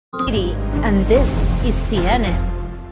And this is CNN.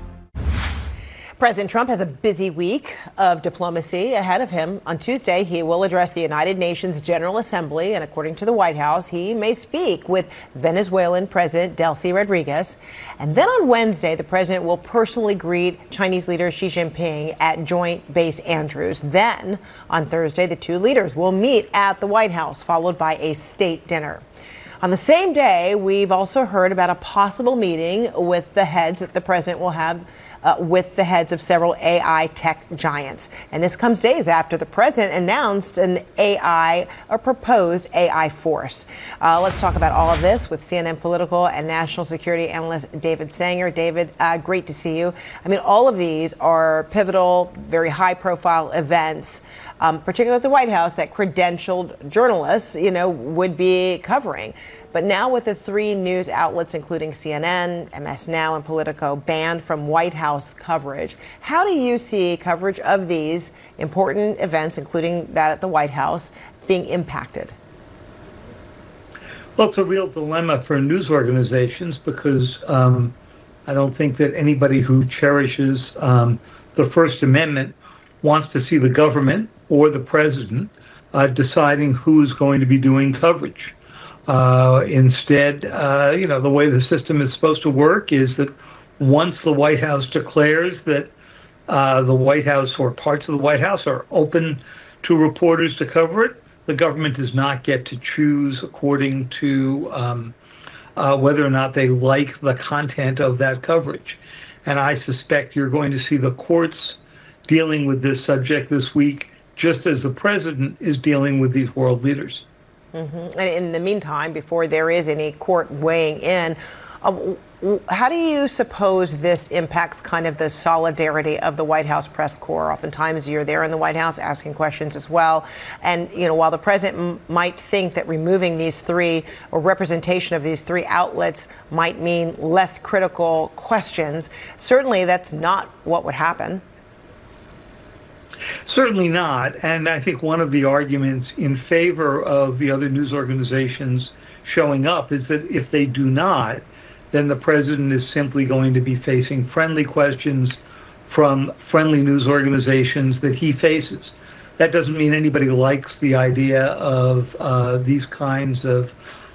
President Trump has a busy week of diplomacy ahead of him. On Tuesday, he will address the United Nations General Assembly, and according to the White House, he may speak with Venezuelan President Delcy Rodriguez. And then on Wednesday, the president will personally greet Chinese leader Xi Jinping at Joint Base Andrews. Then, on Thursday, the two leaders will meet at the White House, followed by a state dinner. On the same day, we've also heard about a possible meeting with the heads that the president will have with the heads of several AI tech giants. And this comes days after the president announced a proposed AI force. Let's talk about all of this with CNN political and national security analyst David Sanger. David, great to see you. I mean, all of these are pivotal, very high profile events, particularly at the White House, that credentialed journalists, would be covering. But now with the three news outlets, including CNN, MS Now, and Politico, banned from White House coverage, how do you see coverage of these important events, including that at the White House, being impacted? Well, it's a real dilemma for news organizations because I don't think that anybody who cherishes the First Amendment wants to see the government or the president deciding who's going to be doing coverage. Instead, the way the system is supposed to work is that once the White House declares that the White House or parts of the White House are open to reporters to cover it, the government does not get to choose according to whether or not they like the content of that coverage. And I suspect you're going to see the courts dealing with this subject this week, just as the president is dealing with these world leaders. Mm-hmm. And in the meantime, before there is any court weighing in, how do you suppose this impacts kind of the solidarity of the White House press corps? Oftentimes you're there in the White House asking questions as well. And, while the president might think that removing these three or representation of these three outlets might mean less critical questions, certainly that's not what would happen. Certainly not. And I think one of the arguments in favor of the other news organizations showing up is that if they do not, then the president is simply going to be facing friendly questions from friendly news organizations that he faces. That doesn't mean anybody likes the idea of these kinds of